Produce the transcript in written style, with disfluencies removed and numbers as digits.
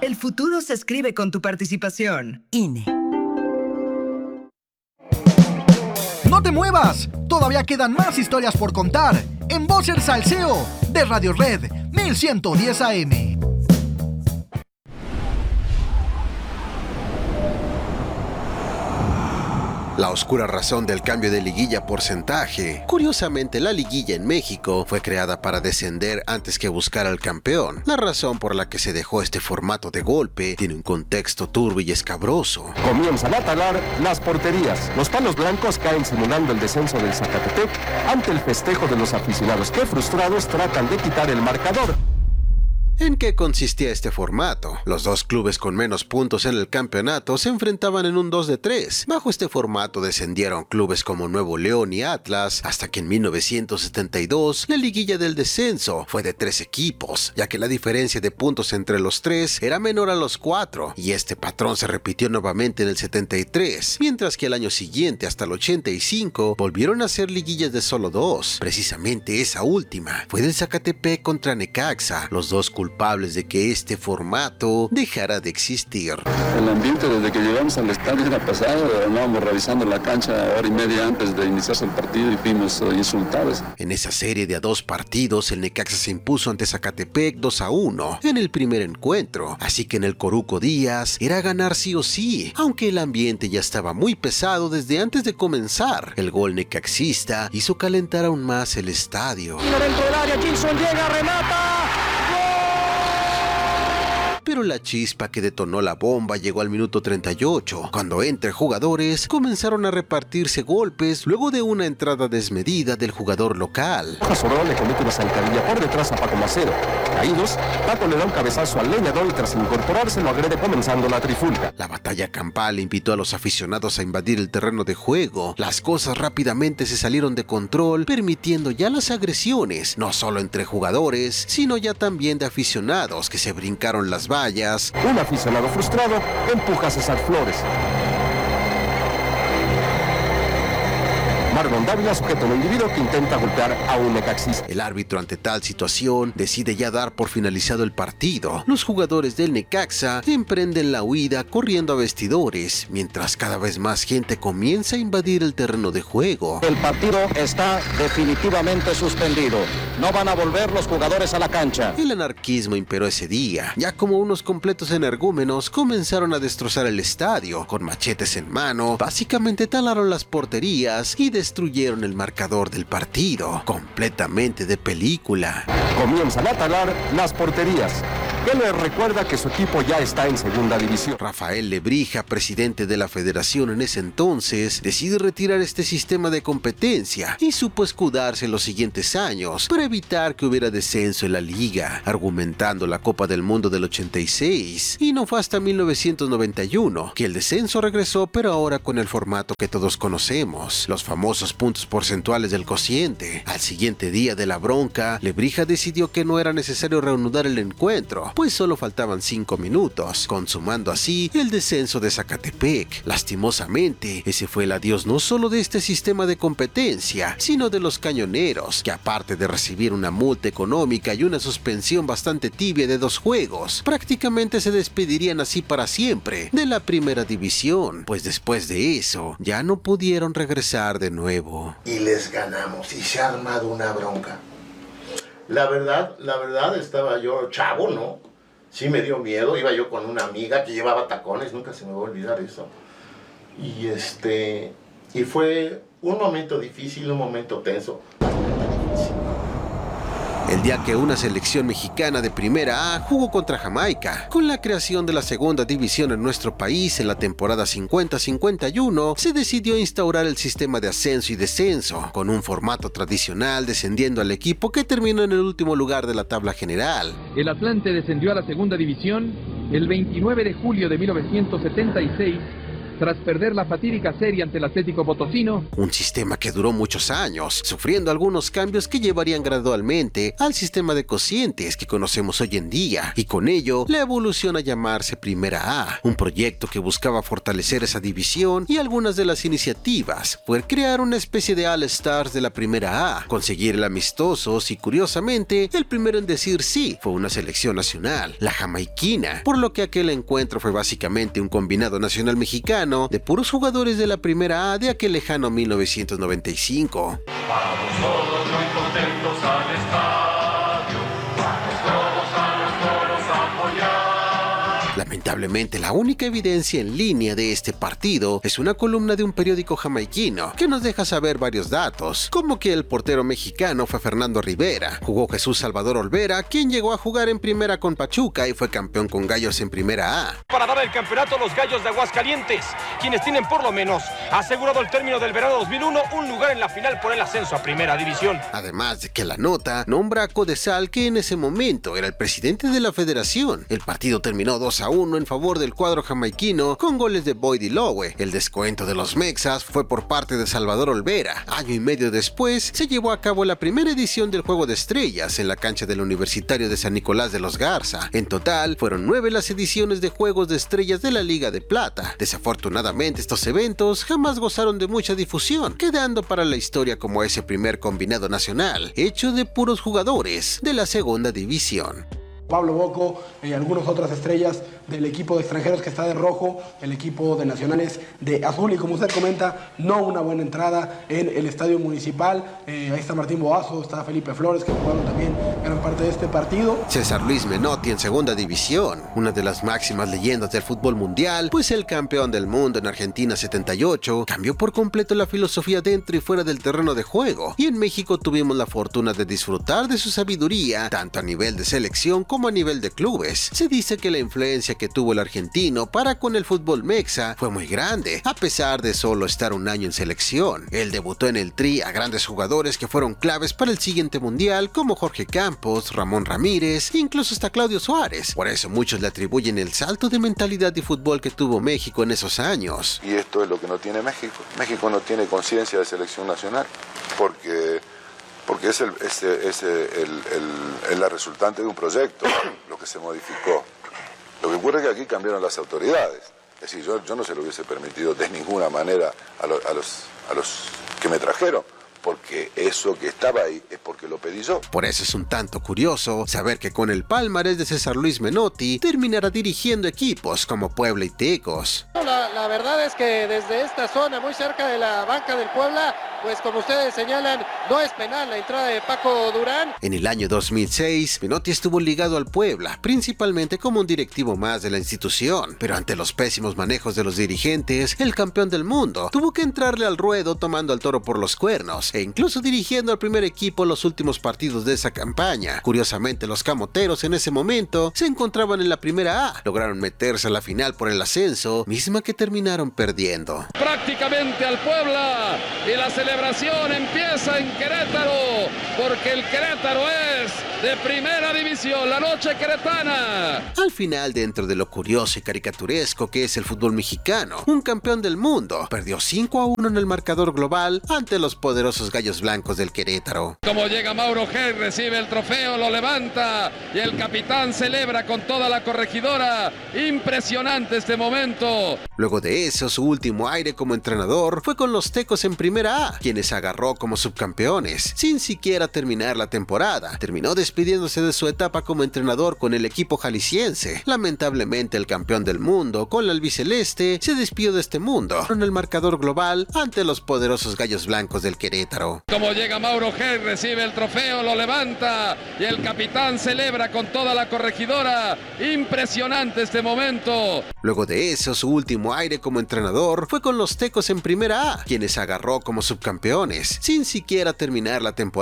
El futuro se escribe con tu participación. INE. ¡No te muevas! Todavía quedan más historias por contar en Voz el Salseo de Radio Red 1110 AM. La oscura razón del cambio de liguilla porcentaje. Curiosamente, la liguilla en México fue creada para descender antes que buscar al campeón. La razón por la que se dejó este formato de golpe tiene un contexto turbio y escabroso. Comienzan a talar las porterías. Los palos blancos caen simulando el descenso del Zacatepec ante el festejo de los aficionados que frustrados tratan de quitar el marcador. ¿En qué consistía este formato? Los dos clubes con menos puntos en el campeonato se enfrentaban en un 2 de 3. Bajo este formato descendieron clubes como Nuevo León y Atlas, hasta que en 1972 la liguilla del descenso fue de 3 equipos, ya que la diferencia de puntos entre los 3 era menor a los 4, y este patrón se repitió nuevamente en el 73, mientras que el año siguiente, hasta el 85, volvieron a ser liguillas de solo 2. Precisamente esa última fue del Zacatepec contra Necaxa, los dos culpables de que este formato dejara de existir. El ambiente desde que llegamos al estadio era pesado, andábamos revisando la cancha hora y media antes de iniciarse el partido y fuimos insultados. En esa serie de a 2 partidos, el Necaxa se impuso ante Zacatepec 2-1 en el primer encuentro, así que en el Coruco Díaz era ganar sí o sí, aunque el ambiente ya estaba muy pesado desde antes de comenzar. El gol necaxista hizo calentar aún más el estadio. Dentro del área, Gilson llega, remata. Pero la chispa que detonó la bomba llegó al minuto 38, cuando entre jugadores comenzaron a repartirse golpes luego de una entrada desmedida del jugador local. Casorón le comete una zancadilla por detrás a Paco Macero. Caídos, Paco le da un cabezazo al leñador y tras incorporarse lo agrede comenzando la trifulca. La batalla campal invitó a los aficionados a invadir el terreno de juego. Las cosas rápidamente se salieron de control, permitiendo ya las agresiones, no solo entre jugadores, sino ya también de aficionados que se brincaron las vallas. Un aficionado frustrado empuja a César Flores. Marlon Dávila sujeta a un individuo que intenta golpear a un necaxista. El árbitro, ante tal situación, decide ya dar por finalizado el partido. Los jugadores del Necaxa emprenden la huida corriendo a vestidores, mientras cada vez más gente comienza a invadir el terreno de juego. El partido está definitivamente suspendido. No van a volver los jugadores a la cancha. El anarquismo imperó ese día, ya como unos completos energúmenos comenzaron a destrozar el estadio. Con machetes en mano, básicamente talaron las porterías y destruyeron el marcador del partido, completamente de película. Comienzan a talar las porterías. que les recuerda que su equipo ya está en segunda división. Rafael Lebrija, presidente de la federación en ese entonces, decide retirar este sistema de competencia y supo escudarse en los siguientes años para evitar que hubiera descenso en la liga, argumentando la Copa del Mundo del 86. Y no fue hasta 1991 que el descenso regresó, pero ahora con el formato que todos conocemos, los famosos puntos porcentuales del cociente. Al siguiente día de la bronca, Lebrija decidió que no era necesario reanudar el encuentro, pues solo faltaban 5 minutos, consumando así el descenso de Zacatepec. Lastimosamente, ese fue el adiós no solo de este sistema de competencia, sino de los cañoneros, que aparte de recibir una multa económica y una suspensión bastante tibia de 2 juegos, prácticamente se despedirían así para siempre de la primera división, pues después de eso ya no pudieron regresar de nuevo. Y les ganamos, y se ha armado una bronca. La verdad estaba yo chavo, ¿no? Sí me dio miedo, iba yo con una amiga que llevaba tacones, nunca se me va a olvidar eso. Y fue un momento difícil, un momento tenso. El día que una selección mexicana de Primera A jugó contra Jamaica. Con la creación de la segunda división en nuestro país en la temporada 50-51, se decidió instaurar el sistema de ascenso y descenso, con un formato tradicional descendiendo al equipo que terminó en el último lugar de la tabla general. El Atlante descendió a la segunda división el 29 de julio de 1976 tras perder la fatídica serie ante el Atlético Potosino. Un sistema que duró muchos años, sufriendo algunos cambios que llevarían gradualmente al sistema de cocientes que conocemos hoy en día, y con ello la evolución a llamarse Primera A, un proyecto que buscaba fortalecer esa división, y algunas de las iniciativas fue crear una especie de All-Stars de la Primera A, conseguir el amistosos y, curiosamente, el primero en decir sí fue una selección nacional, la jamaiquina, por lo que aquel encuentro fue básicamente un combinado nacional mexicano de puros jugadores de la Primera A de aquel lejano 1995. Vamos todos muy contentos al estadio, vamos todos a los toros a apoyar. Lamentablemente, la única evidencia en línea de este partido es una columna de un periódico jamaiquino que nos deja saber varios datos, como que el portero mexicano fue Fernando Rivera, jugó Jesús Salvador Olvera, quien llegó a jugar en primera con Pachuca y fue campeón con Gallos en Primera A. Para dar el campeonato a los Gallos de Aguascalientes, quienes tienen por lo menos asegurado el término del verano 2001, un lugar en la final por el ascenso a Primera División. Además de que la nota nombra a Codesal, que en ese momento era el presidente de la federación. El partido terminó 2-1 en favor del cuadro jamaiquino con goles de Boyd y Lowe. El descuento de los mexas fue por parte de Salvador Olvera. Año y medio después se llevó a cabo la primera edición del Juego de Estrellas en la cancha del Universitario de San Nicolás de los Garza. En total fueron 9 las ediciones de Juegos de Estrellas de la Liga de Plata. Desafortunadamente, estos eventos jamás gozaron de mucha difusión, quedando para la historia como ese primer combinado nacional hecho de puros jugadores de la segunda división. Pablo Bocco y algunas otras estrellas del equipo de extranjeros que está de rojo, el equipo de nacionales de azul, y como usted comenta, no una buena entrada en el estadio municipal. Ahí está Martín Boazo, está Felipe Flores, que jugaron también gran parte de este partido. César Luis Menotti en segunda división, una de las máximas leyendas del fútbol mundial, pues el campeón del mundo en Argentina 78 cambió por completo la filosofía dentro y fuera del terreno de juego, y en México tuvimos la fortuna de disfrutar de su sabiduría tanto a nivel de selección como a nivel de clubes. Se dice que la influencia que tuvo el argentino para con el fútbol mexa fue muy grande, a pesar de solo estar un año en selección. Él debutó en el Tri a grandes jugadores que fueron claves para el siguiente mundial, como Jorge Campos, Ramón Ramírez, incluso hasta Claudio Suárez. Por eso muchos le atribuyen el salto de mentalidad y fútbol que tuvo México en esos años. Y esto es lo que no tiene México. México no tiene conciencia de selección nacional, porque es la resultante de un proyecto lo que se modificó. Lo que ocurre es que aquí cambiaron las autoridades. Es decir, yo no se lo hubiese permitido de ninguna manera a los que me trajeron, porque eso que estaba ahí es porque lo pedí yo. Por eso es un tanto curioso saber que con el palmarés de César Luis Menotti terminará dirigiendo equipos como Puebla y Tecos. La verdad es que desde esta zona, muy cerca de la banca del Puebla, pues como ustedes señalan, no es penal la entrada de Paco Durán. En el año 2006, Menotti estuvo ligado al Puebla, principalmente como un directivo más de la institución, pero ante los pésimos manejos de los dirigentes, el campeón del mundo tuvo que entrarle al ruedo tomando al toro por los cuernos, e incluso dirigiendo al primer equipo los últimos partidos de esa campaña. Curiosamente, los camoteros en ese momento se encontraban en la Primera A, lograron meterse a la final por el ascenso, misma que terminaron perdiendo. Prácticamente al Puebla, y la celebración empieza en Querétaro, porque el Querétaro es de Primera División, la noche queretana. Al final, dentro de lo curioso y caricaturesco que es el fútbol mexicano, un campeón del mundo perdió 5-1 en el marcador global ante los poderosos Gallos Blancos del Querétaro. Como llega Mauro G, recibe el trofeo, lo levanta y el capitán celebra con toda la corregidora. Impresionante este momento. Luego de eso, su último aire como entrenador fue con los Tecos en Primera A, quienes agarró como subcampeones, sin siquiera terminar la temporada. Terminó despidiéndose de su etapa como entrenador con el equipo jalisciense. Lamentablemente, el campeón del mundo, con la albiceleste, se despidió de este mundo en el marcador global ante los poderosos Gallos Blancos del Querétaro. Como llega Mauro G, recibe el trofeo, lo levanta y el capitán celebra con toda la corregidora. Impresionante este momento. Luego de eso, su último aire como entrenador fue con los Tecos en Primera A, quienes agarró como subcampeones, sin siquiera terminar la temporada.